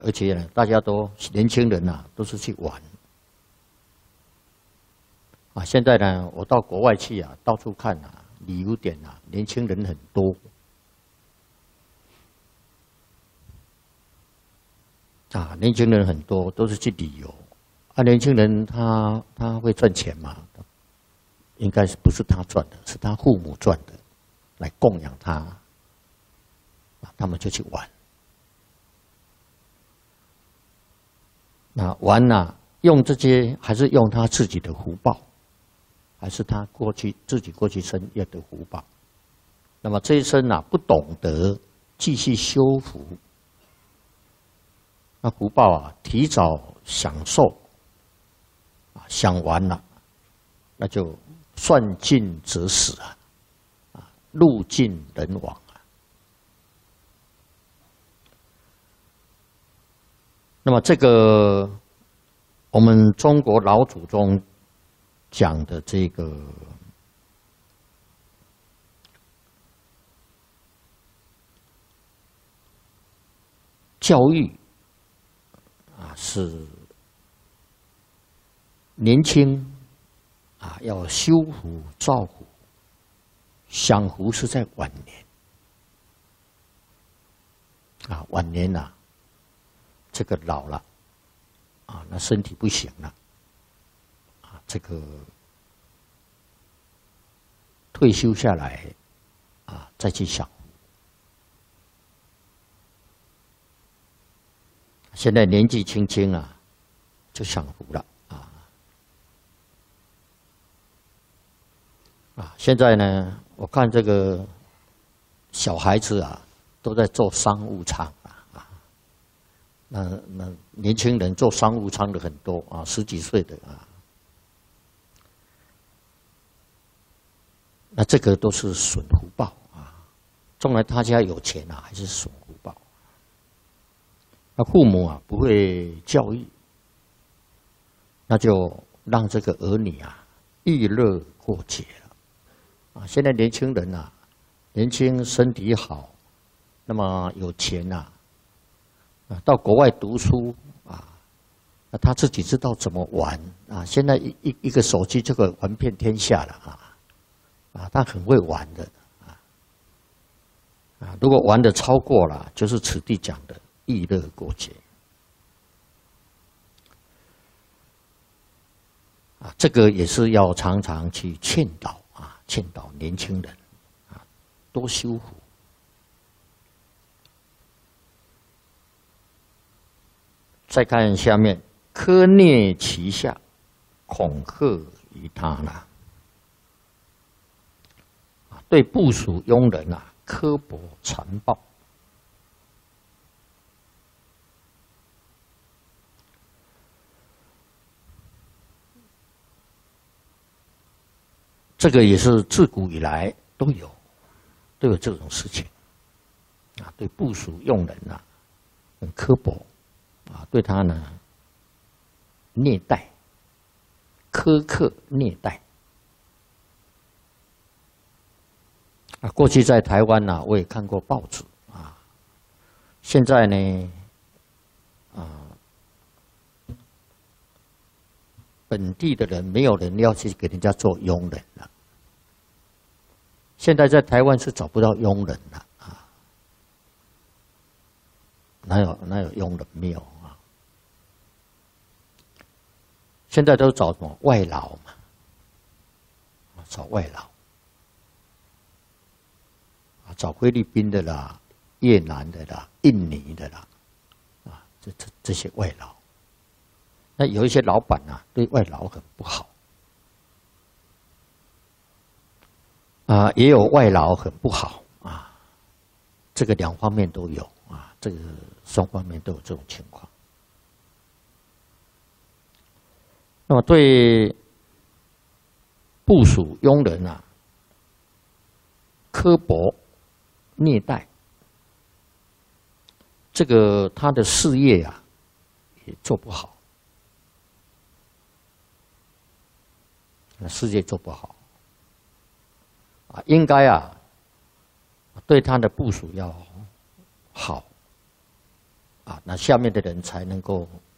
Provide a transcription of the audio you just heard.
而且呢，大家都年轻人呐，都是去玩。啊，现在呢，我到国外去啊，到处看啊，旅游点啊，年轻人很多。啊，年轻人很多，都是去旅游。啊，年轻人他会赚钱嘛？应该是不是他赚的，是他父母赚的，来供养他。啊，他们就去玩。那玩呐，用这些还是用他自己的福报，还是他自己过去生业的福报？那么这一生呐，不懂得继续修福，那福报啊，提早享受，啊，享完了，那就算尽则死啊，啊，路尽人亡啊。那么这个我们中国老祖宗讲的这个教育啊，是年轻啊要修福造福，享福是在晚年啊，晚年啊。这个老了，啊，那身体不行了，啊，这个退休下来，啊，再去享福。现在年纪轻轻啊，就享福了，啊，现在呢，我看这个小孩子啊，都在做商务舱。那年轻人做商务舱的很多啊，10几岁的啊，那这个都是损福报啊。纵然他家有钱啊，还是损福报。那父母啊不会教育，那就让这个儿女啊娱乐过节了啊。现在年轻人啊，年轻身体好，那么有钱啊。到国外读书啊，他自己知道怎么玩啊。现在一个手机就可以玩遍天下了啊，他很会玩的啊。如果玩的超过了，就是此地讲的娱乐过节啊。这个也是要常常去劝导啊，劝导年轻人啊，多修福。再看下面，苛虐其下，恐吓于他呢。对部属庸人啊，刻薄残暴。这个也是自古以来都有这种事情啊。对部属庸人啊，很刻薄。啊，对他呢，虐待、苛刻虐待。啊，过去在台湾呢，我也看过报纸啊。现在呢，本地的人没有人要去给人家做佣人了。现在在台湾是找不到佣人了啊，哪有佣人没有？现在都找什么外劳嘛？找外劳啊，找菲律宾的啦、越南的啦、印尼的啦，啊，这些外劳。那有一些老板啊，对外劳很不好啊，也有外劳很不好啊，这个两方面都有啊，这个双方面都有这种情况。那么对部属庸人啊，刻薄虐待，这个他的事业啊也做不好，事业做不好啊，应该啊对他的部属要好啊，那下面的人才能够